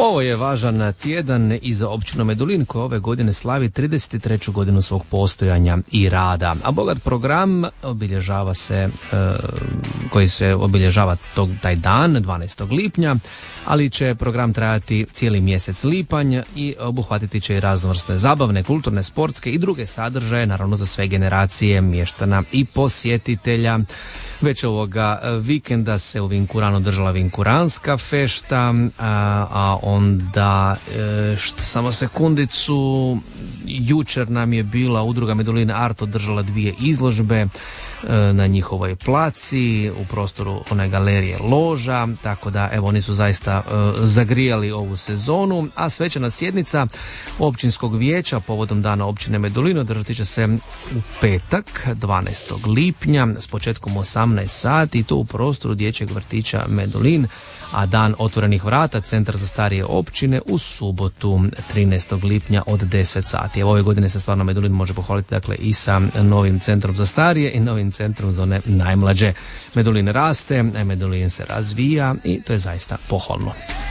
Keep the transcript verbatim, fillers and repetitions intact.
Ovo je važan tjedan i za općinu Medulin koja ove godine slavi trideset treću godinu svog postojanja i rada. A bogat program obilježava se, e, koji se obilježava tog, taj dan, dvanaestog lipnja, ali će program trajati cijeli mjesec lipanj i obuhvatiti će i raznovrsne zabavne, kulturne, sportske i druge sadržaje, naravno za sve generacije mještana i posjetitelja. Već ovoga vikenda se u Vinkuranu održala Vinkuranska fešta, a, a onda, e, što, samo sekundicu, jučer nam je bila udruga Medulin Art održala dvije izložbe e, na njihovoj placi u prostoru one galerije Loža, tako da evo oni su zaista e, zagrijali ovu sezonu, a svečana sjednica općinskog vijeća povodom dana općine Medulin održati će se u petak dvanaestog lipnja s početkom osamnaest sati i to u prostoru dječjeg vrtića Medulin, a dan otvorenih vrata Centar za starije općine u subotu trinaestog lipnja od deset sati. Evo ove godine se stvarno Medulin može pohvaliti dakle i sa novim centrom za starije i novim centrom za one najmlađe. Medulin raste, Medulin se razvija i to je zaista pohvalno.